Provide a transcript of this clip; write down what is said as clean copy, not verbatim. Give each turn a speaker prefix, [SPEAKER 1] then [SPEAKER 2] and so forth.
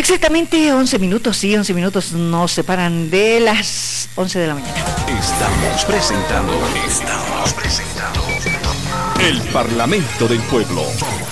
[SPEAKER 1] Exactamente 11 minutos, sí, 11 minutos nos separan de las 11 de la mañana.
[SPEAKER 2] Estamos presentando el Parlamento del Pueblo.